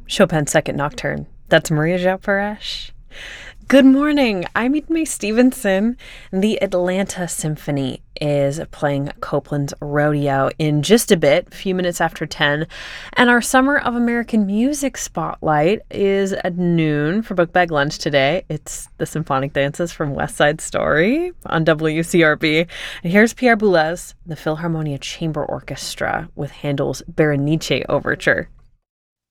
Chopin's Second Nocturne. That's Maria João Paresh. Good morning. I'm May Stevenson. The Atlanta Symphony is playing Copland's Rodeo in just a bit, a few minutes after 10. And our Summer of American Music Spotlight is at noon for Book Bag Lunch today. It's the Symphonic Dances from West Side Story on WCRB. And here's Pierre Boulez, the Philharmonia Chamber Orchestra with Handel's Berenice Overture.